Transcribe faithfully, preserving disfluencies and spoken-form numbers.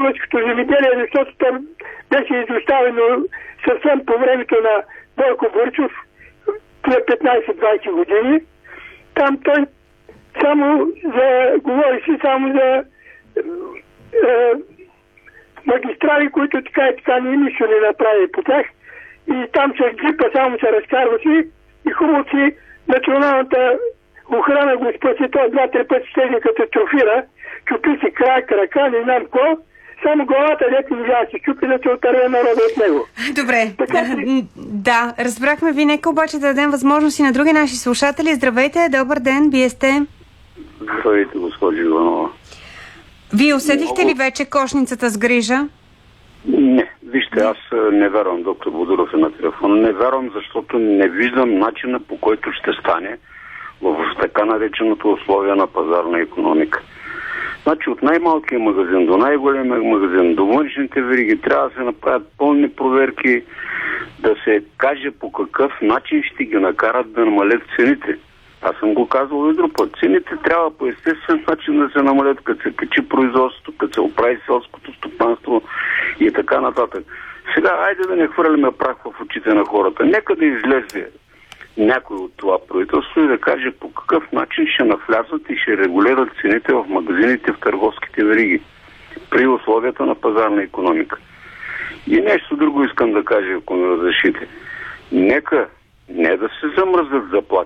българското земеделие, защото там беше изоставено съвсем по времето на Бойко Борисов, петнайсет-двайсет години. Там той само за, говори си само за е, е, магистрали, които така и така ни нищо не направи по тях. И там с джипа само се разкарва си и хубаво си националната охрана го спаси. Той два-три пъти седи като трофира, чупи си край, крака, не знам какво. Само главата дете не вява си чупи да се отърве народа от него. Добре, така, да, да, разбрахме ви. Нека обаче да дадем възможност и на други наши слушатели. Здравейте, добър ден, вие сте. Здравейте, госпожо Иванова. Вие усетихте Много... ли вече кошницата с грижа? Не, вижте, аз не вярвам, доктор Бодуров е на телефона. Не вярвам, защото не виждам начина, по който ще стане в така нареченото условие на пазарна икономика. Значи от най-малкия магазин до най-големия магазин, до външните вериги трябва да се направят пълни проверки, да се каже по какъв начин ще ги накарат да намалят цените. Аз съм го казвал и друг път. Цените трябва по естествен начин да се намалят, като се качи производството, като се оправи селското стопанство и така нататък. Сега, айде да не хвърляме прах в очите на хората. Нека да излезе някой от това правителство и да каже по какъв начин ще навлязат и ще регулират цените в магазините, в търговските вериги при условията на пазарна икономика. И нещо друго искам да кажа, ако ми разрешите. Нека не да се замръзнат заплати.